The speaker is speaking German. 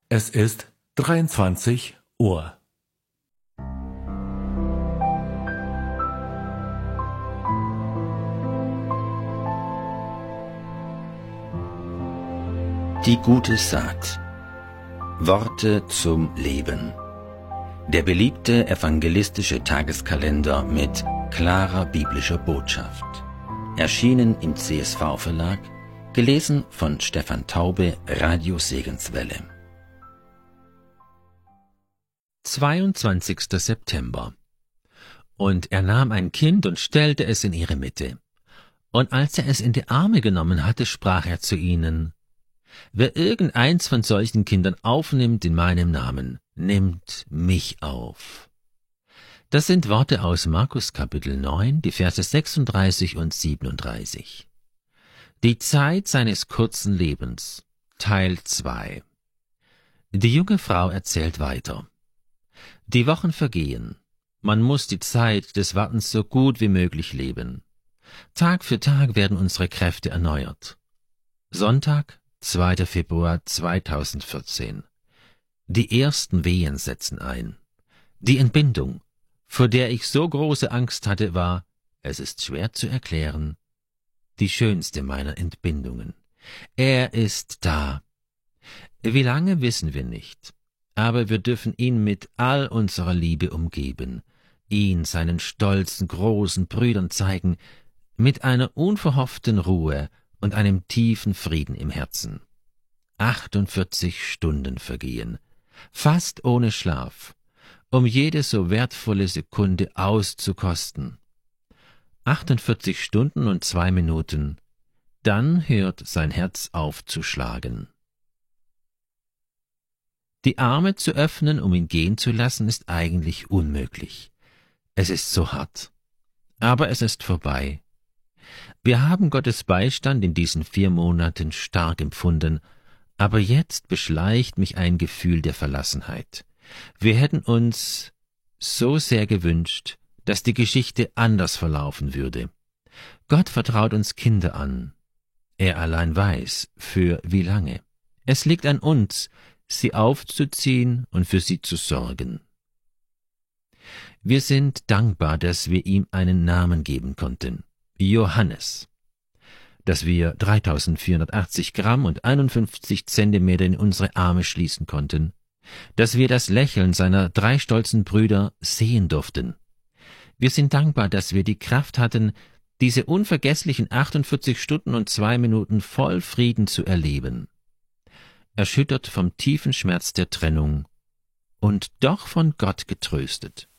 Es ist 23 Uhr. Die gute Saat. Worte zum Leben. Der beliebte evangelistische Tageskalender mit klarer biblischer Botschaft. Erschienen im CSV-Verlag, gelesen von Stefan Taube, Radio Segenswelle. 22. September. Und er nahm ein Kind und stellte es in ihre Mitte. Und als er es in die Arme genommen hatte, sprach er zu ihnen: Wer irgendeins von solchen Kindern aufnimmt in meinem Namen, nimmt mich auf. Das sind Worte aus Markus Kapitel 9, die Verse 36 und 37. Die Zeit seines kurzen Lebens, Teil 2. Die junge Frau erzählt weiter. Die Wochen vergehen. Man muss die Zeit des Wartens so gut wie möglich leben. Tag für Tag werden unsere Kräfte erneuert. Sonntag, 2. Februar 2014. Die ersten Wehen setzen ein. Die Entbindung, vor der ich so große Angst hatte, war, es ist schwer zu erklären, die schönste meiner Entbindungen. Er ist da. Wie lange, wissen wir nicht. Aber wir dürfen ihn mit all unserer Liebe umgeben, ihn seinen stolzen, großen Brüdern zeigen, mit einer unverhofften Ruhe und einem tiefen Frieden im Herzen. 48 Stunden vergehen, fast ohne Schlaf, um jede so wertvolle Sekunde auszukosten. 48 Stunden und 2 Minuten, dann hört sein Herz auf zu schlagen. Die Arme zu öffnen, um ihn gehen zu lassen, ist eigentlich unmöglich. Es ist so hart. Aber es ist vorbei. Wir haben Gottes Beistand in diesen 4 Monaten stark empfunden, aber jetzt beschleicht mich ein Gefühl der Verlassenheit. Wir hätten uns so sehr gewünscht, dass die Geschichte anders verlaufen würde. Gott vertraut uns Kinder an. Er allein weiß, für wie lange. Es liegt an uns, sie aufzuziehen und für sie zu sorgen. Wir sind dankbar, dass wir ihm einen Namen geben konnten, Johannes, dass wir 3480 Gramm und 51 Zentimeter in unsere Arme schließen konnten, dass wir das Lächeln seiner 3 stolzen Brüder sehen durften. Wir sind dankbar, dass wir die Kraft hatten, diese unvergesslichen 48 Stunden und 2 Minuten voll Frieden zu erleben. Erschüttert vom tiefen Schmerz der Trennung und doch von Gott getröstet.